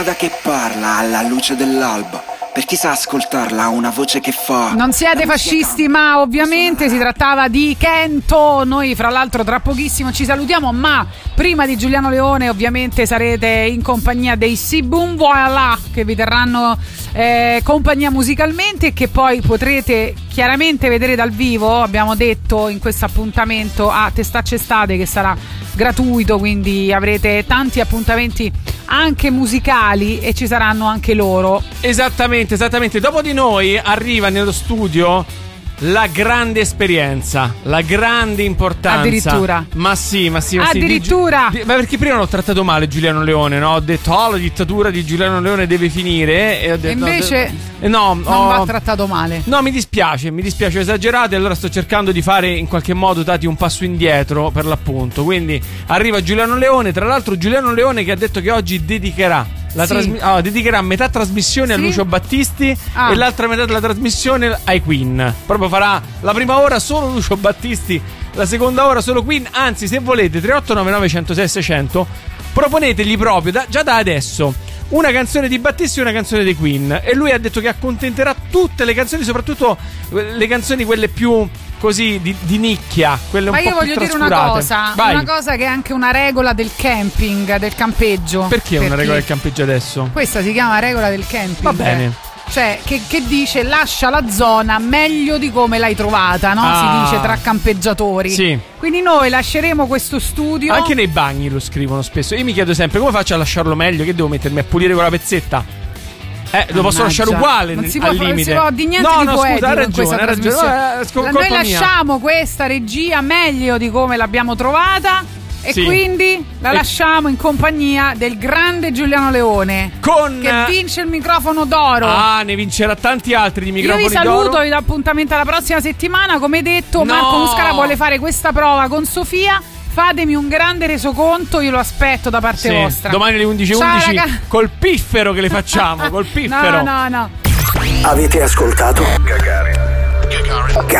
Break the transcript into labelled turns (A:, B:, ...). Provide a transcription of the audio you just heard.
A: che parla alla luce dell'alba. Per chi sa ascoltarla ha una voce che fa.
B: Non siete fascisti, ma ovviamente si trattava di Kento. Noi fra l'altro tra pochissimo ci salutiamo, ma prima di Giuliano Leone ovviamente sarete in compagnia dei Sibum Voilà, che vi terranno compagnia musicalmente e che poi potrete chiaramente vedere dal vivo. Abbiamo detto in questo appuntamento a Testacce Estate che sarà gratuito, quindi avrete tanti appuntamenti anche musicali e ci saranno anche loro.
C: Esattamente. Dopo di noi arriva nello studio la grande esperienza, la grande importanza.
B: Addirittura.
C: Ma sì.
B: Addirittura.
C: Ma perché prima l'ho trattato male Giuliano Leone, no? Ho detto la dittatura di Giuliano Leone deve finire e ho detto,
B: invece
C: non
B: va trattato male.
C: No, mi dispiace esagerato, e allora sto cercando di fare in qualche modo dati un passo indietro per l'appunto. Quindi arriva Giuliano Leone, tra l'altro Giuliano Leone che ha detto che oggi dedicherà dedicherà metà trasmissione a Lucio Battisti e l'altra metà della trasmissione ai Queen. Proprio farà la prima ora solo Lucio Battisti, la seconda ora solo Queen. Anzi, se volete 3899 106 600 proponetegli proprio già da adesso una canzone di Battisti e una canzone dei Queen, e lui ha detto che accontenterà tutte le canzoni, soprattutto le canzoni quelle più così di nicchia, quelle un po' più trascurate. Ma io voglio dire una cosa che è anche una regola del camping, del campeggio. Perché una regola del campeggio adesso?
B: Questa si chiama regola del camping.
C: Va bene.
B: Cioè, che dice lascia la zona meglio di come l'hai trovata, no? Si dice tra campeggiatori.
C: Sì.
B: Quindi noi lasceremo questo studio.
C: Anche nei bagni lo scrivono spesso. Io mi chiedo sempre come faccio a lasciarlo meglio, che devo mettermi a pulire con la pezzetta? Lo posso lasciare uguale al limite.
B: Non si può di niente di poetico
C: hai
B: in questa
C: ragione.
B: Noi lasciamo questa regia meglio di come l'abbiamo trovata. E quindi la lasciamo in compagnia del grande Giuliano Leone, che vince il microfono d'oro.
C: Ne vincerà tanti altri di microfoni d'oro.
B: Io vi saluto, vi do appuntamento alla prossima settimana. Come detto, Marco Muscara vuole fare questa prova con Sofia. Fatemi un grande resoconto, io lo aspetto da parte vostra.
C: Domani alle 11:11 col piffero che le facciamo. Col piffero.
B: No.
A: Avete ascoltato? Gagarin